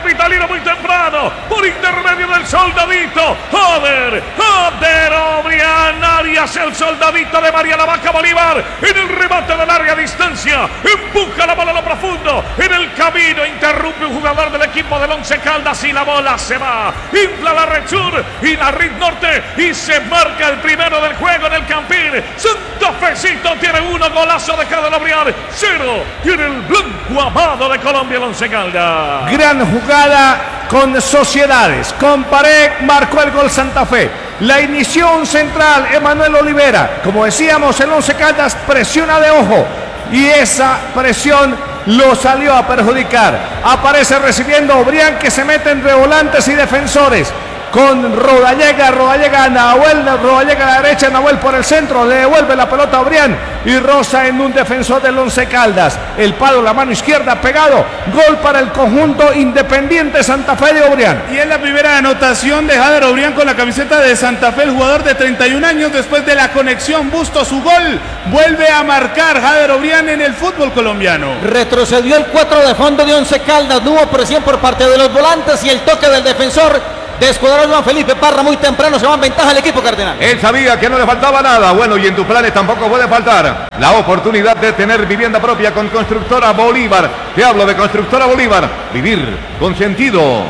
capitalino muy temprano, por intermedio del soldadito, Joder Obrián, Arias, el soldadito de María la Vaca Bolívar, en el remate de larga distancia, empuja la bola a lo profundo, en el camino interrumpe un jugador del equipo del Once Caldas y la bola se va, infla la Red Sur y la Red Norte y se marca el primero del juego en el Campín. Santa Fecito tiene 1, golazo de Jader Obrián, 0 tiene el blanco amado de Colombia, el Once Caldas. Gran jugada con Sociedades, con Pared marcó el gol Santa Fe. La inició un central, Emanuel Olivera. Como decíamos, el Once Caldas presiona de ojo y esa presión lo salió a perjudicar. Aparece recibiendo Obrián, que se mete entre volantes y defensores con Rodallega a Nahuel, Rodallega a la derecha, Nahuel por el centro, le devuelve la pelota a Obrián y roza en un defensor del Once Caldas. El palo, la mano izquierda pegado, gol para el conjunto Independiente Santa Fe de Obrián. Y es la primera anotación de Jader Obrián con la camiseta de Santa Fe, el jugador de 31 años, después de la conexión Busto, su gol, vuelve a marcar Jader Obrián en el fútbol colombiano. Retrocedió el 4 de fondo de Once Caldas, no hubo presión por parte de los volantes y el toque del defensor descuadró Juan Felipe Parra muy temprano, se va en ventaja el equipo cardenal. Él sabía que no le faltaba nada. Bueno, y en tus planes tampoco puede faltar la oportunidad de tener vivienda propia con Constructora Bolívar. Te hablo de Constructora Bolívar. Vivir con sentido.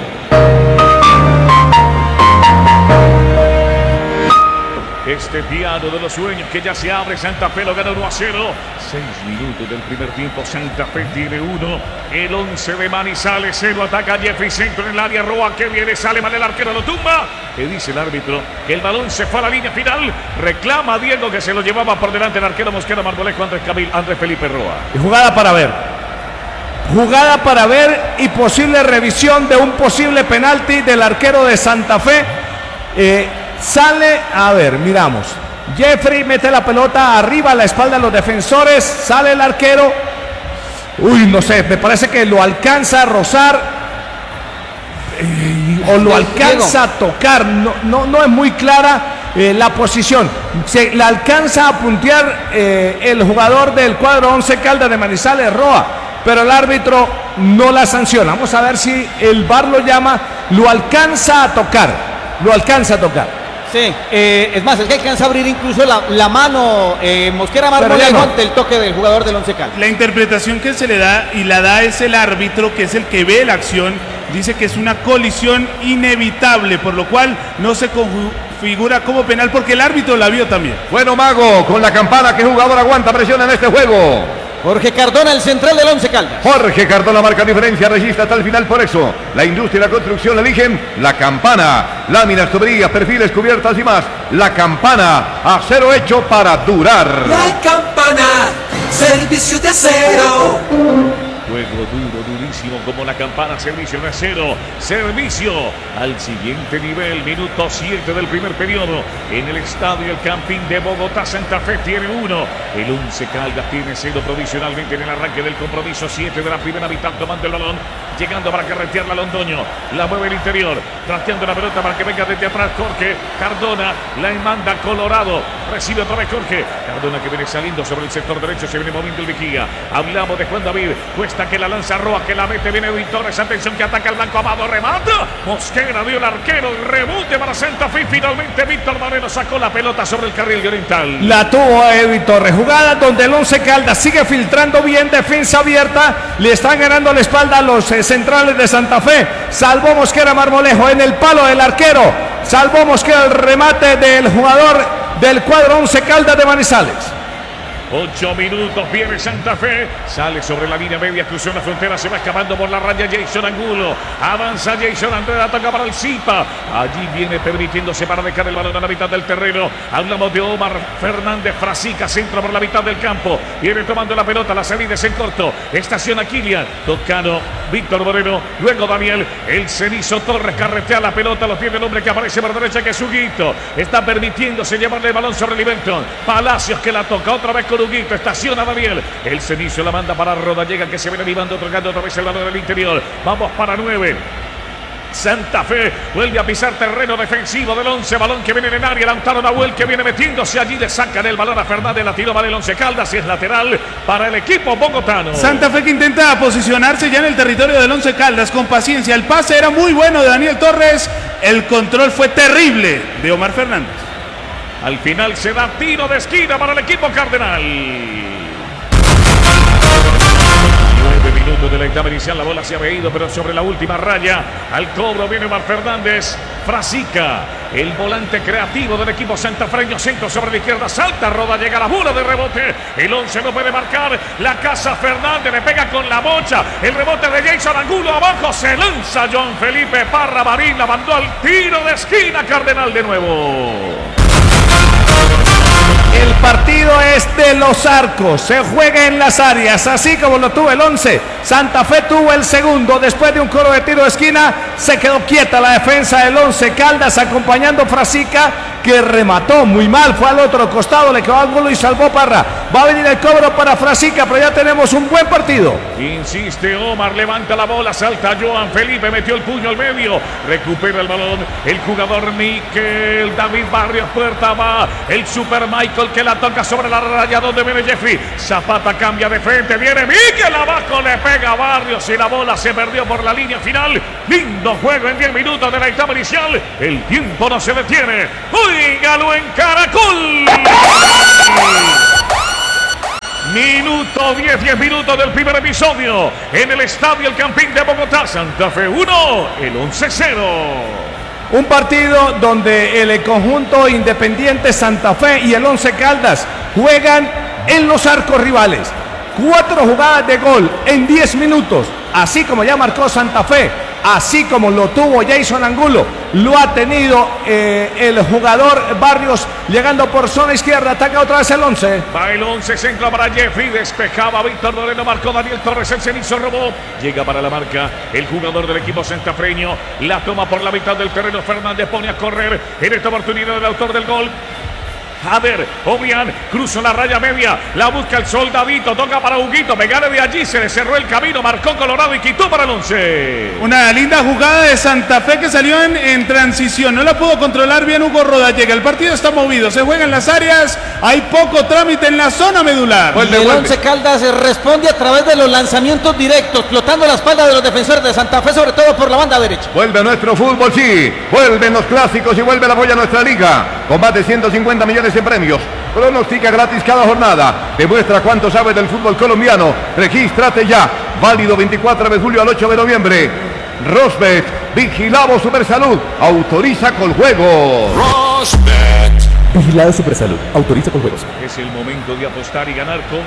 Este piano de los sueños que ya se abre, Santa Fe lo gana 1-0. 6 minutos del primer tiempo, Santa Fe tiene 1. El 11 de Manizales, 0, ataca Jeffrey Centro en el área, Roa que viene, sale mal el arquero, lo tumba. Que dice el árbitro que el balón se fue a la línea final. Reclama a Diego que se lo llevaba por delante el arquero Mosquera Marmolejo, Andrés Felipe Roa. Y jugada para ver. Jugada para ver y posible revisión de un posible penalti del arquero de Santa Fe. Sale, a ver, miramos. Jeffrey mete la pelota arriba a la espalda de los defensores. Sale el arquero. Uy, no sé, me parece que lo alcanza a rozar. O lo alcanza a tocar. No es muy clara la posición. Se la alcanza a puntear el jugador del cuadro Once Caldas de Manizales, Roa. Pero el árbitro no la sanciona. Vamos a ver si el VAR lo llama. Lo alcanza a tocar. Lo alcanza a tocar. Sí, es más, es que alcanza a abrir incluso la mano Mosquera Marmolejo ante el toque del jugador del Once Caldas. La interpretación que se le da y la da es el árbitro, que es el que ve la acción. Dice que es una colisión inevitable, por lo cual no se configura como penal porque el árbitro la vio también. Bueno, Mago, con la campana, ¿qué jugador aguanta presión en este juego? Jorge Cardona, el central del Once Caldas. Jorge Cardona marca diferencia, resiste hasta el final, por eso la industria y la construcción eligen la campana. Láminas, tuberías, perfiles, cubiertas y más. La campana, acero hecho para durar. La campana, servicio de acero. Juego duro, durísimo como la campana, servicio de acero, servicio al siguiente nivel, minuto 7 del primer periodo, en el estadio El Campín de Bogotá. Santa Fe tiene 1, el Once Caldas tiene 0 provisionalmente en el arranque del compromiso. 7 de la primera mitad, tomando el balón, llegando para carretearla Londoño, la mueve el interior, trasteando la pelota para que venga desde atrás Jorge Cardona, la manda Colorado, recibe otra vez Jorge Cardona que viene saliendo sobre el sector derecho, se viene moviendo el Viquilla. Hablamos de Juan David, cuesta que la lanza Roa, que la mete, viene Edwin Torres, atención que ataca el blanco amado, remata, Mosquera dio el arquero, rebote para Santa Fe, finalmente Víctor Moreno sacó la pelota sobre el carril oriental. La tuvo Edwin Torres, jugada donde el Once Caldas sigue filtrando bien, defensa abierta, le están ganando la espalda a los centrales de Santa Fe, salvó Mosquera Marmolejo en el palo del arquero, salvó Mosquera el remate del jugador del cuadro Once Caldas de Manizales. 8 minutos, viene Santa Fe, sale sobre la línea media, cruzó la frontera, se va escapando por la raya Jason Angulo, avanza Jason Andrea, toca para el Zipa, allí viene permitiéndose para dejar el balón a la mitad del terreno. Hablamos de Omar Fernández Frasica, centro por la mitad del campo, viene tomando la pelota, la salida es en corto, estaciona Kilian, Toscano, Víctor Moreno, luego Daniel, el Cenizo Torres carretea la pelota, lo tiene el hombre que aparece por derecha, que es Huguito, está permitiéndose llevarle el balón sobre Liverton, Palacios que la toca otra vez con Huguito, estaciona Daniel, el Cenizo la manda para Rodallega que se viene animando, tocando otra vez el balón del interior, vamos para 9. Santa Fe vuelve a pisar terreno defensivo del Once, balón que viene en el área, Lautaro Nahuel que viene metiéndose allí, le sacan el balón a Fernández, la tiró, va del Once Caldas y es lateral para el equipo bogotano. Santa Fe que intenta posicionarse ya en el territorio del Once Caldas con paciencia, el pase era muy bueno de Daniel Torres, el control fue terrible de Omar Fernández. Al final se da tiro de esquina para el equipo cardenal. 9 minutos de la etapa inicial, la bola se había ido, pero sobre la última raya, al cobro viene Omar Fernández, Frasica, el volante creativo del equipo santafreño, centro sobre la izquierda, salta, roda, llega a la bola de rebote, el Once no puede marcar, la casa Fernández, le pega con la bocha, el rebote de Jason Angulo, abajo se lanza Joan Felipe Parra, Marín la mandó al tiro de esquina, Cardenal de nuevo. El partido es de los arcos, se juega en las áreas, así como lo tuvo el Once. Santa Fe tuvo el segundo, después de un coro de tiro de esquina, se quedó quieta la defensa del Once Caldas, acompañando a Frasica, que remató muy mal, fue al otro costado, le quedó ángulo y salvó Parra. Va a venir el cobro para Frasica, pero ya tenemos un buen partido. Insiste Omar, levanta la bola, salta Joan Felipe, metió el puño al medio, recupera el balón, el jugador Miquel David Barrios, puerta va, el Super Michael que la toca sobre la raya donde viene Jeffrey, Zapata cambia de frente, viene Miquel abajo, le pega a Barrios y la bola se perdió por la línea final. Lindo juego en 10 minutos de la etapa inicial, el tiempo no se detiene, oígalo en Caracol. Minuto 10 minutos del primer episodio en el Estadio El Campín de Bogotá. Santa Fe 1, el Once 0. Un partido donde el conjunto Independiente Santa Fe y el Once Caldas juegan en los arcos rivales. 4 jugadas de gol en 10 minutos, así como ya marcó Santa Fe, así como lo tuvo Jason Angulo, lo ha tenido el jugador Barrios, llegando por zona izquierda, ataca otra vez el Once. Va el Once, centro para Jeffrey, despejaba Víctor Moreno, marcó Daniel Torres, el cenizo robó, llega para la marca el jugador del equipo santafreño, la toma por la mitad del terreno, Fernández pone a correr en esta oportunidad el autor del gol. A ver, Obian cruza la raya media, la busca el soldadito, toca para Huguito, pegale de allí, se le cerró el camino, marcó Colorado y quitó para el Once. Una linda jugada de Santa Fe que salió en transición, no la pudo controlar bien Hugo Rodallega, el partido está movido, se juega en las áreas, hay poco trámite en la zona medular. Y el Once Caldas responde a través de los lanzamientos directos, flotando la espalda de los defensores de Santa Fe, sobre todo por la banda derecha. Vuelve nuestro fútbol, sí, vuelven los clásicos y vuelve la boya a nuestra liga, con más de 150 millones en premios. Pronostica gratis cada jornada. Demuestra cuánto sabes del fútbol colombiano. Regístrate ya. Válido 24 de julio al 8 de noviembre. Rosbet, vigilado Supersalud. Autoriza con juego. Rosbet. Vigilado Supersalud. Autoriza con juegos. Es el momento de apostar y ganar con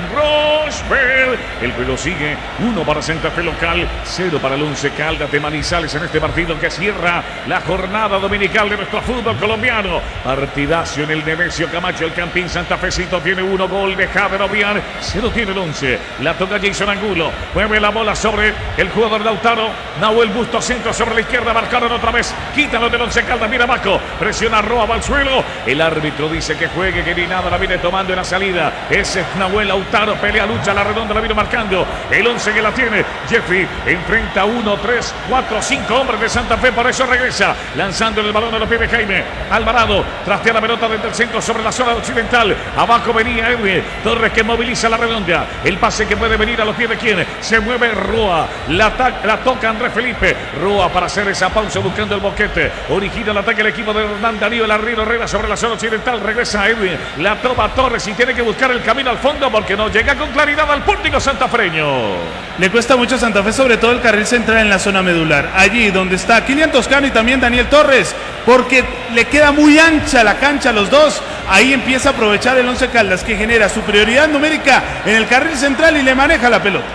Rosbet. El juego sigue. 1 para Santa Fe local, 0 para el Once Caldas de Manizales en este partido que cierra la jornada dominical de nuestro fútbol colombiano. Partidazo en el Nemesio Camacho, el Campín. Santa Fecito tiene 1 gol de Javier Obian, 0 tiene el Once. La toca Jason Angulo, mueve la bola sobre el jugador Lautaro. Nahuel Busto, centro sobre la izquierda, marcaron otra vez. Quítalo del Once Caldas, mira abajo, presiona Roa, va al suelo. El árbitro dice que juegue, que ni nada, la viene tomando en la salida. Ese es Nahuel Lautaro, pelea, lucha, la redonda la vino marcando. El Once que la tiene. Jeffrey enfrenta 1, 3, 4, 5 hombres de Santa Fe, por eso regresa, lanzando el balón a los pies de Jaime Alvarado, trastea la pelota desde el centro sobre la zona occidental. Abajo venía Edwin Torres que moviliza la redonda. El pase que puede venir a los pies de quien se mueve Roa, la toca Andrés Felipe. Roa para hacer esa pausa buscando el boquete. Origina el ataque el equipo de Hernán Darío, el arriero Herrera sobre la zona occidental. Regresa Edwin, la toma Torres y tiene que buscar el camino al fondo porque no llega con claridad al público santafreño. Le cuesta mucho a Santa Fe, sobre todo el carril central en la zona medular, allí donde está Kylian Toscano y también Daniel Torres, porque le queda muy ancha la cancha a los dos. Ahí empieza a aprovechar el Once Caldas, que genera superioridad numérica en el carril central y le maneja la pelota.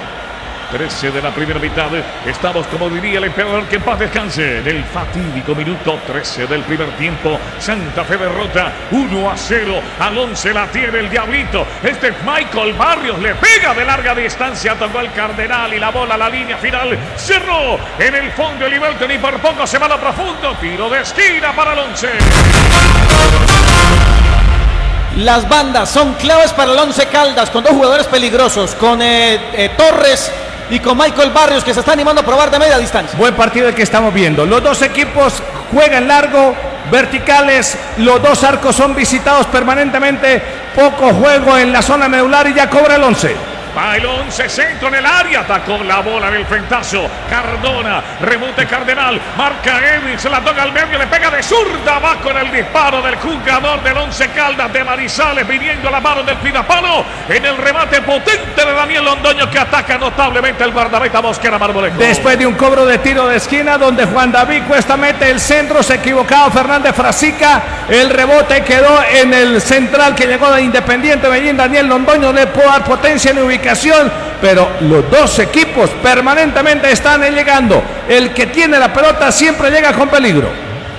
13 de la primera mitad, estamos como diría el emperador, que en paz descanse, en el fatídico minuto 13 del primer tiempo. Santa Fe derrota 1-0 al Once, la tiene el Diablito. Este Michael Barrios le pega de larga distancia, tocó el Cardenal y la bola a la línea final, cerró en el fondo el Ibelton y por poco se va a lo profundo, tiro de esquina para el Once. Las bandas son claves para el Once Caldas, con 2 jugadores peligrosos, con Torres y con Michael Barrios, que se está animando a probar de media distancia. Buen partido el que estamos viendo. Los dos equipos juegan largo, verticales, los dos arcos son visitados permanentemente, poco juego en la zona medular y ya cobra el 11. Va el 11, centro en el área, atacó la bola en el frentazo. Cardona, rebote Cardenal, marca Edwin, se la toca al medio, le pega de zurda, va con el disparo del jugador del Once Caldas de Manizales, viniendo a la mano del Pidapalo, en el remate potente de Daniel Londoño, que ataca notablemente el guardameta Mosquera Marmolejo. Después de un cobro de tiro de esquina donde Juan David Cuesta mete el centro, se equivocaba Fernández Frasica, el rebote quedó en el central que llegó de Independiente Medellín. Daniel Londoño le puede dar potencia en ubicación, pero los dos equipos permanentemente están llegando. El que tiene la pelota siempre llega con peligro.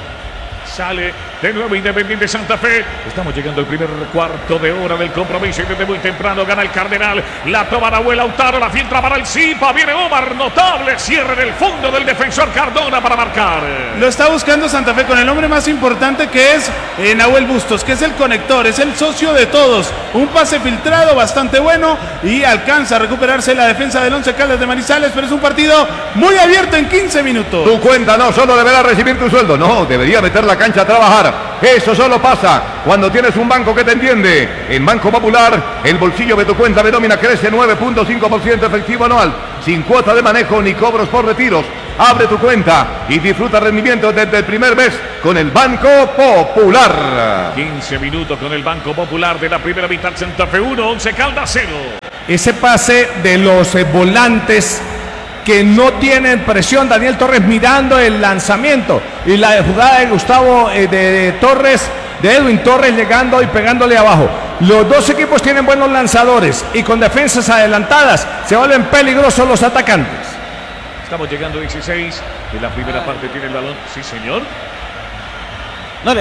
Sale de nuevo Independiente Santa Fe. Estamos llegando al primer cuarto de hora del compromiso y desde muy temprano gana el Cardenal. La toma Nahuel Lautaro, la filtra para el Zipa. Viene Omar, notable cierre en el fondo del defensor Cardona para marcar. Lo está buscando Santa Fe con el hombre más importante, que es Nahuel Bustos, que es el conector, es el socio de todos. Un pase filtrado bastante bueno y alcanza a recuperarse la defensa del Once Caldas de Manizales, pero es un partido muy abierto en 15 minutos. Tu cuenta no solo deberá recibir tu sueldo, no, debería meter la cancha a trabajar. Eso solo pasa cuando tienes un banco que te entiende. En Banco Popular, el bolsillo de tu cuenta de nómina crece 9.5% efectivo anual, sin cuota de manejo ni cobros por retiros. Abre tu cuenta y disfruta rendimiento desde el primer mes con el Banco Popular. 15 minutos con el Banco Popular de la primera mitad. Santa Fe 1, Once Caldas 0. Ese pase de los volantes que no tienen presión, Daniel Torres mirando el lanzamiento y la jugada de Gustavo de Torres, de Edwin Torres llegando y pegándole abajo. Los dos equipos tienen buenos lanzadores y con defensas adelantadas se vuelven peligrosos los atacantes. Estamos llegando a 16. En la primera parte tiene el balón. Sí, señor. No,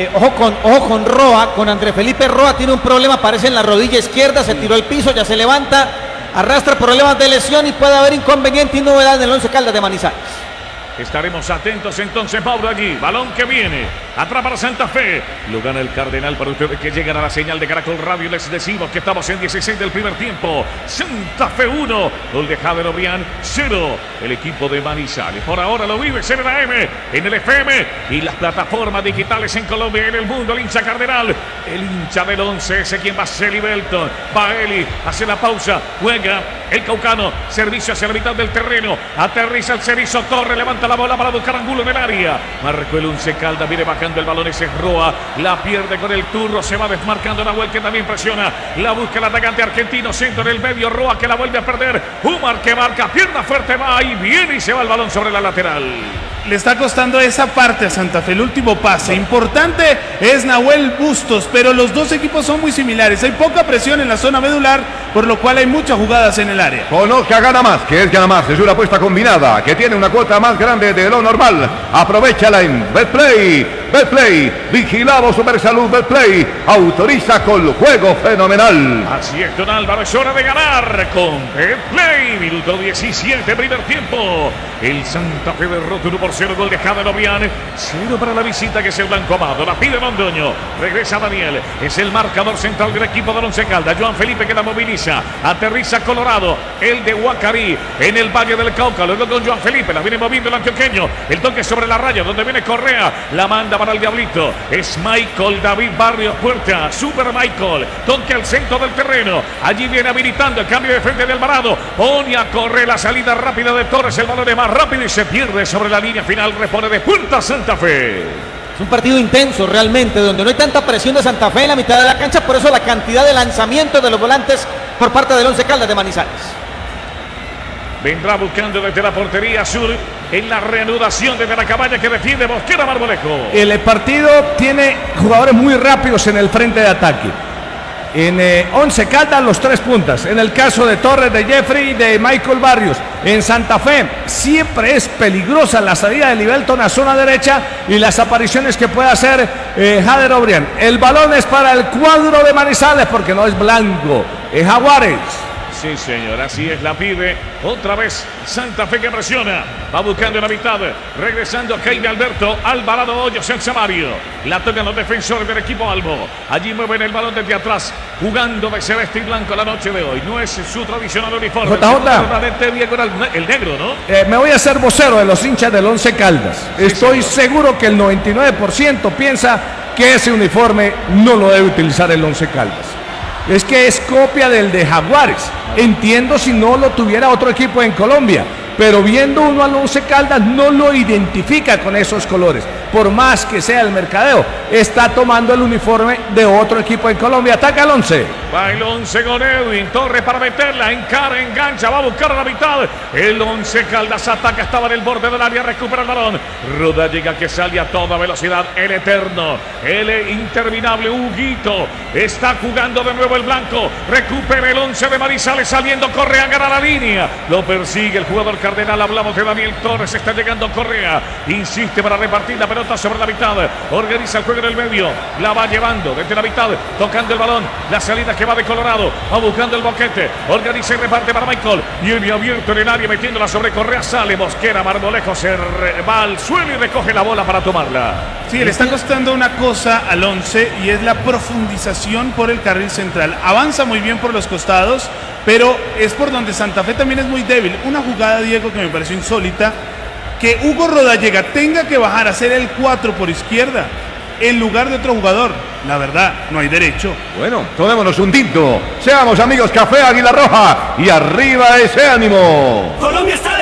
ojo con Roa, con André Felipe Roa, tiene un problema, parece en la rodilla izquierda, se tiró al piso, ya se levanta, arrastra problemas de lesión y puede haber inconveniente y novedad en el Once Caldas de Manizales. Estaremos atentos entonces, Mauro, allí. Balón que viene. Atrapa para Santa Fe. Lo gana el Cardenal para ustedes que llegan a la señal de Caracol Radio. Les decimos que estamos en 16 del primer tiempo. Santa Fe 1. Gol de Jader Obrián 0. El equipo de Manizales. Por ahora lo vive en la M, en el FM y las plataformas digitales en Colombia y en el mundo. El hincha Cardenal. El hincha del 11. Ese quien va a ser Belton. Baeli hace la pausa. Juega el Caucano. Servicio hacia la mitad del terreno. Aterriza el Cerizo Torre. Levanta la bola para buscar ángulo en el área. Marcó el Once Caldas, viene bajando el balón, ese es Roa, la pierde con el turno, se va desmarcando Nahuel, que también presiona, la busca el atacante argentino, centro en el medio, Roa que la vuelve a perder, Umar que marca, pierna fuerte, va y viene y se va el balón sobre la lateral. Le está costando esa parte a Santa Fe, el último pase. Importante es Nahuel Bustos, pero los dos equipos son muy similares. Hay poca presión en la zona medular, por lo cual hay muchas jugadas en el área. Conozca Gana Más, que es Gana Más, es una apuesta combinada que tiene una cuota más grande de lo normal. Aprovechala en Betplay. Betplay, vigilado Supersalud. Betplay autoriza con juego fenomenal. Así es, don Álvaro, es hora de ganar con Betplay. Minuto 17, primer tiempo. El Santa Fe derrota 1-0, gol de Jader Obrián. 0 para la visita, que es el blanco amado. La pide Londoño. Regresa Daniel. Es el marcador central del equipo de Once Caldas. Joan Felipe que la moviliza. Aterriza Colorado. El de Huacarí en el Valle del Cauca. Luego con Joan Felipe. La viene moviendo el antioqueño. El toque sobre la raya donde viene Correa. La manda para el Diablito. Es Michael David Barrios Puerta. Super Michael. Toque al centro del terreno. Allí viene habilitando el cambio de frente de Alvarado. Pone a correr la salida rápida de Torres. El balón es más rápido y se pierde sobre la línea final. Repone de Puerta Santa Fe. Es un partido intenso realmente, donde no hay tanta presión de Santa Fe en la mitad de la cancha, por eso la cantidad de lanzamientos de los volantes por parte del Once Caldas de Manizales. Vendrá buscando desde la portería sur en la reanudación desde la cabaña que defiende Mosquera Marmolejo. El partido tiene jugadores muy rápidos en el frente de ataque. En Once Caldas los 3 puntas. En el caso de Torres, de Jeffrey y de Michael Barrios. En Santa Fe siempre es peligrosa la salida de Libelton a zona derecha y las apariciones que puede hacer Jader Obrián. El balón es para el cuadro de Manizales porque no es blanco, es Jaguares. Sí, señor, así es, la pide otra vez Santa Fe que presiona, va buscando en la mitad, regresando Keime Alberto, Alvarado Hoyos, el Samario, la tocan los defensores del equipo Albo, allí mueven el balón desde atrás, jugando de celeste y blanco la noche de hoy, no es su tradicional uniforme, el negro, ¿no? Me voy a hacer vocero de los hinchas del Once Caldas, estoy seguro que el 99% piensa que ese uniforme no lo debe utilizar el Once Caldas. Es que es copia del de Jaguares. Entiendo si no lo tuviera otro equipo en Colombia, pero viendo uno al Once Caldas no lo identifica con esos colores. Por más que sea el mercadeo, está tomando el uniforme de otro equipo en Colombia. Ataca el Once. Va el Once con Edwin Torres para meterla, encara, engancha, va a buscar a la mitad. El Once Caldas ataca, estaba en el borde del área, recupera el balón. Ruda llega que sale a toda velocidad. El eterno, el interminable Huguito. Está jugando de nuevo el blanco. Recupera el Once de Manizales saliendo Correa, gana la línea. Lo persigue el jugador Cardenal. Hablamos de Daniel Torres. Está llegando Correa. Insiste para repartir la pelota sobre la mitad. Organiza el juego en el medio. La va llevando desde la mitad. Tocando el balón. La salida que va de Colorado. Va buscando el boquete. Organiza y reparte para Michael. Viene abierto en el área metiéndola sobre Correa. Sale Mosquera. Marmolejo se va al suelo y recoge la bola para tomarla. Sí, le está costando una cosa al Once y es la profundización por el carril central. Avanza muy bien por los costados, pero es por donde Santa Fe también es muy débil. Una jugada, Diego, que me pareció insólita, que Hugo Rodallega tenga que bajar a hacer el 4 por izquierda en lugar de otro jugador. La verdad, no hay derecho. Bueno, tomémonos un tinto. Seamos amigos, Café Águila Roja y arriba ese ánimo. Colombia está